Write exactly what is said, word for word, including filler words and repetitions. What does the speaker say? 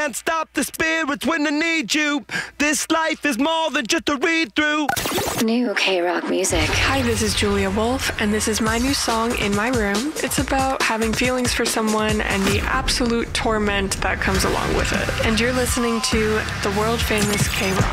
can't stop the spirits when they need you. This life is more than just a read-through. New K-Rock music. Hi, this is Julia Wolf, and this is my new song, In My Room. It's about having feelings for someone and the absolute torment that comes along with it. And you're listening to the world-famous K-Rock.